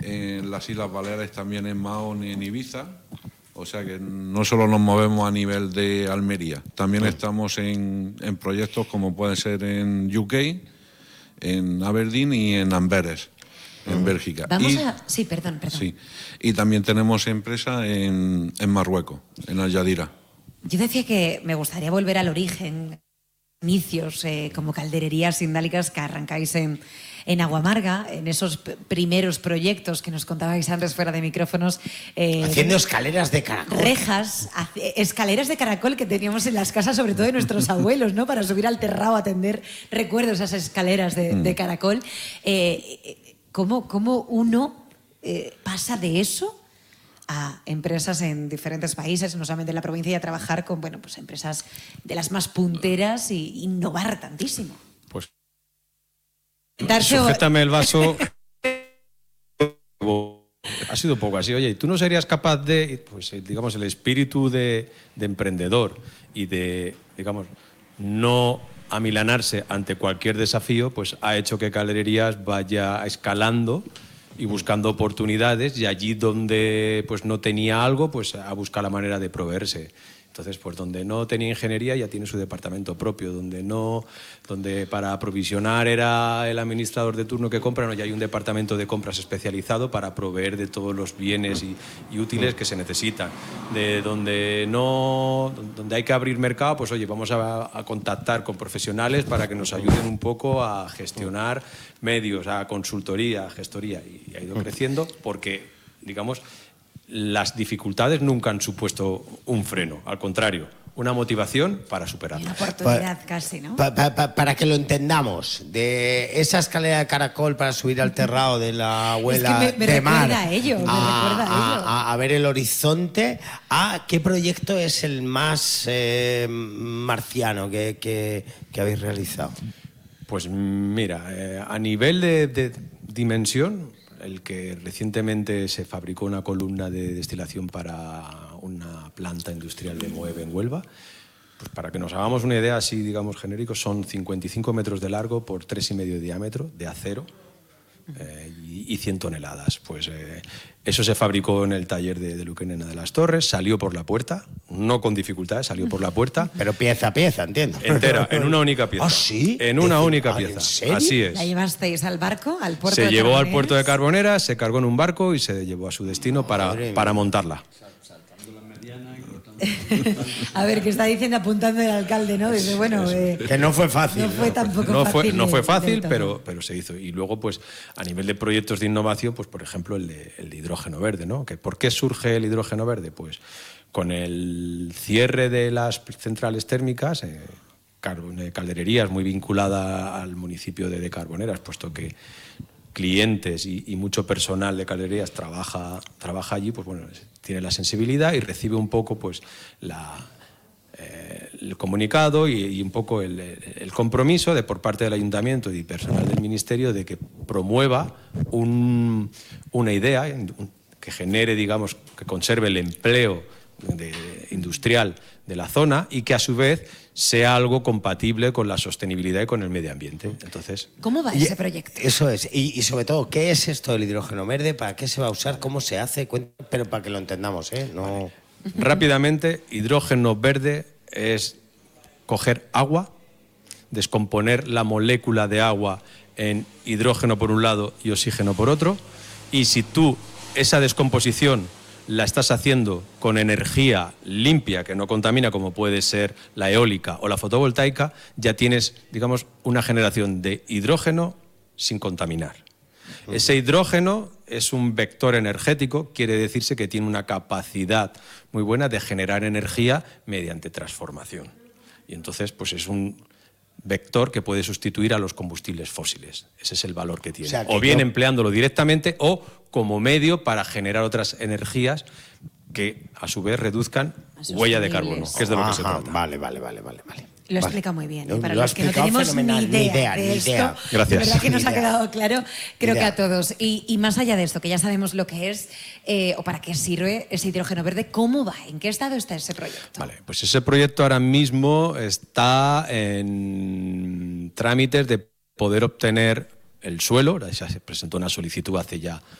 en las Islas Baleares, también en Mahón y en Ibiza. O sea que no solo nos movemos a nivel de Almería, también estamos en proyectos como pueden ser en UK, en Aberdeen y en Amberes, en Bélgica. Sí, perdón. Sí, y también tenemos empresa en Marruecos, en Al Yadira. Yo decía que me gustaría volver al origen, inicios como caldererías sindálicas que arrancáis en Aguamarga, en esos primeros proyectos que nos contabais antes fuera de micrófonos. Haciendo escaleras de caracol. Rejas, escaleras de caracol que teníamos en las casas, sobre todo de nuestros abuelos, ¿no? Para subir al terrao a tender, recuerdo esas escaleras de caracol. ¿Cómo uno pasa de eso a empresas en diferentes países, no solamente en la provincia, y a trabajar con pues empresas de las más punteras y innovar tantísimo? Pues sujétame el vaso. Ha sido poco así. Oye, ¿tú no serías capaz de, pues digamos, el espíritu de emprendedor y de, digamos, no amilanarse ante cualquier desafío, pues ha hecho que Caldererías vaya escalando y buscando oportunidades, y allí donde pues no tenía algo, pues a buscar la manera de proveerse. Entonces, pues donde no tenía ingeniería ya tiene su departamento propio, donde para aprovisionar era el administrador de turno que compra, no, ya hay un departamento de compras especializado para proveer de todos los bienes y útiles que se necesitan. Donde hay que abrir mercado, pues oye, vamos a contactar con profesionales para que nos ayuden un poco a gestionar medios, a consultoría, a gestoría, y ha ido creciendo porque, digamos, las dificultades nunca han supuesto un freno, al contrario, una motivación para superarlas. Una oportunidad casi, ¿no? Para que lo entendamos, de esa escalera de caracol para subir al terrao de la abuela es que me de mar, recuerda a ello, a ver el horizonte, ¿qué proyecto es el más marciano que habéis realizado? Pues mira, a nivel de dimensión, el que recientemente se fabricó una columna de destilación para una planta industrial de Moeve en Huelva, pues para que nos hagamos una idea así, digamos, genérico, son 55 metros de largo por 3,5 de diámetro, de acero, y 100 toneladas. Pues eso se fabricó en el taller de Luque Nena de las Torres, salió por la puerta, no con dificultades, salió por la puerta. Pero pieza a pieza, entiendo. Entera, en una única pieza. ¿Ah, sí? En una única pieza. ¿En serio? Así es. ¿La llevasteis al barco, al puerto Se de llevó al Carboneras? puerto de Carboneras, se cargó en un barco y se llevó a su destino para montarla. A ver, ¿qué está diciendo apuntando el alcalde, no? Dice, bueno... que no fue fácil. No fue tampoco fácil. No fue fácil, del todo. pero se hizo. Y luego, pues, a nivel de proyectos de innovación, pues, por ejemplo, el de hidrógeno verde, ¿no? ¿Por qué surge el hidrógeno verde? Pues con el cierre de las centrales térmicas, Caldererías, muy vinculada al municipio de Carboneras, puesto que clientes y mucho personal de Caldererías trabaja allí, pues bueno, tiene la sensibilidad y recibe un poco pues el comunicado y un poco el compromiso de por parte del ayuntamiento y personal del ministerio de que promueva una idea que genere, digamos, que conserve el empleo industrial de la zona y que a su vez sea algo compatible con la sostenibilidad y con el medio ambiente. Entonces, ¿cómo va ese proyecto? Eso es. Y sobre todo, ¿qué es esto del hidrógeno verde? ¿Para qué se va a usar? ¿Cómo se hace? Pero para que lo entendamos, ¿eh? No... Rápidamente, hidrógeno verde es coger agua, descomponer la molécula de agua en hidrógeno por un lado y oxígeno por otro, y si tú esa descomposición la estás haciendo con energía limpia, que no contamina, como puede ser la eólica o la fotovoltaica, ya tienes, digamos, una generación de hidrógeno sin contaminar. Ese hidrógeno es un vector energético, quiere decirse que tiene una capacidad muy buena de generar energía mediante transformación. Y entonces, pues es un vector que puede sustituir a los combustibles fósiles. Ese es el valor que tiene. O sea, que bien empleándolo directamente o como medio para generar otras energías que a su vez reduzcan huella de carbono, que es de lo que se trata. Vale. Lo explica muy bien. Para Lo los que no tenemos ni idea de esto, Gracias. de verdad que nos ha quedado claro, creo que a todos. Y más allá de esto, que ya sabemos lo que es o para qué sirve ese hidrógeno verde, ¿cómo va? ¿En qué estado está ese proyecto? Vale, pues ese proyecto ahora mismo está en trámites de poder obtener el suelo. Se presentó una solicitud hace ya